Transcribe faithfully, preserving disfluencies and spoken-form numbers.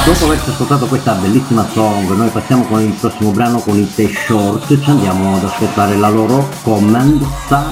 Dopo aver ascoltato questa bellissima song, noi passiamo con il prossimo brano con i The Short, ci andiamo ad ascoltare la loro Command Star